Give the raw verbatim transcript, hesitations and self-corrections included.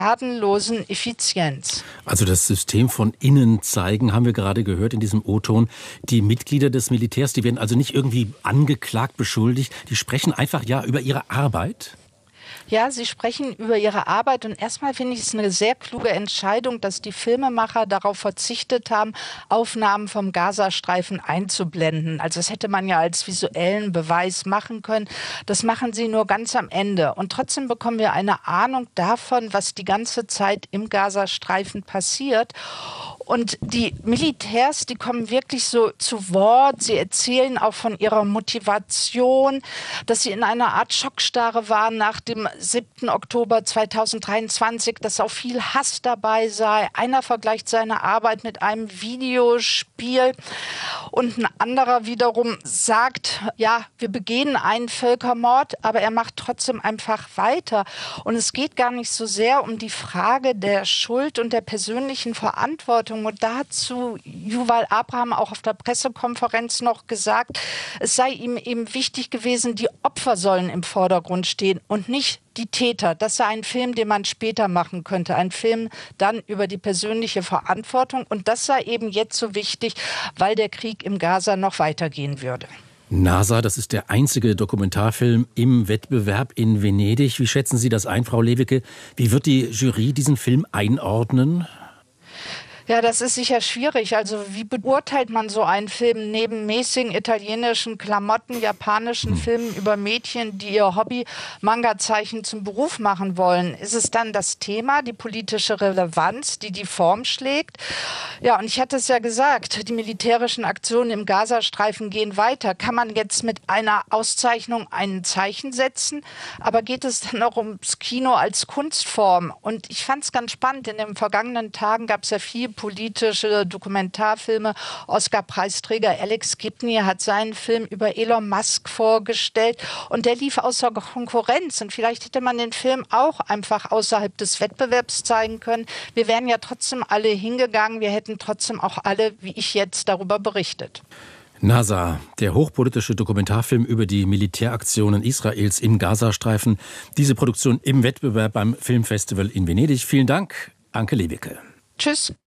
gnadenlosen Effizienz. Also das System von innen zeigen, haben wir gerade gehört in diesem O-Ton. Die Mitglieder des Militärs, die werden also nicht irgendwie angeklagt, beschuldigt. Die sprechen einfach ja über ihre Arbeit. Ja, sie sprechen über ihre Arbeit und erstmal finde ich es eine sehr kluge Entscheidung, dass die Filmemacher darauf verzichtet haben, Aufnahmen vom Gazastreifen einzublenden. Also das hätte man ja als visuellen Beweis machen können. Das machen sie nur ganz am Ende. Und trotzdem bekommen wir eine Ahnung davon, was die ganze Zeit im Gazastreifen passiert. Und die Militärs, die kommen wirklich so zu Wort. Sie erzählen auch von ihrer Motivation, dass sie in einer Art Schockstarre waren nach dem siebten Oktober zweitausenddreiundzwanzig, dass auch viel Hass dabei sei. Einer vergleicht seine Arbeit mit einem Videospiel und ein anderer wiederum sagt, ja, wir begehen einen Völkermord, aber er macht trotzdem einfach weiter. Und es geht gar nicht so sehr um die Frage der Schuld und der persönlichen Verantwortung. Und dazu Yuval Abraham auch auf der Pressekonferenz noch gesagt, es sei ihm eben wichtig gewesen, die Opfer sollen im Vordergrund stehen und nicht die Täter. Das sei ein Film, den man später machen könnte. Ein Film dann über die persönliche Verantwortung. Und das sei eben jetzt so wichtig, weil der Krieg im Gaza noch weitergehen würde. NASA, das ist der einzige Dokumentarfilm im Wettbewerb in Venedig. Wie schätzen Sie das ein, Frau Lewicke? Wie wird die Jury diesen Film einordnen? Ja, das ist sicher schwierig. Also wie beurteilt man so einen Film neben mäßigen italienischen Klamotten, japanischen Filmen über Mädchen, die ihr Hobby Manga-Zeichen zum Beruf machen wollen? Ist es dann das Thema, die politische Relevanz, die die Form schlägt? Ja, und ich hatte es ja gesagt, die militärischen Aktionen im Gazastreifen gehen weiter. Kann man jetzt mit einer Auszeichnung ein Zeichen setzen? Aber geht es dann auch ums Kino als Kunstform? Und ich fand es ganz spannend. In den vergangenen Tagen gab es ja viel politische Dokumentarfilme. Oscar-Preisträger Alex Gibney hat seinen Film über Elon Musk vorgestellt und der lief außer Konkurrenz. Und vielleicht hätte man den Film auch einfach außerhalb des Wettbewerbs zeigen können. Wir wären ja trotzdem alle hingegangen. Wir hätten trotzdem auch alle, wie ich jetzt, darüber berichtet. NASA, der hochpolitische Dokumentarfilm über die Militäraktionen Israels im Gazastreifen. Diese Produktion im Wettbewerb beim Filmfestival in Venedig. Vielen Dank, Anke Lewicke. Tschüss.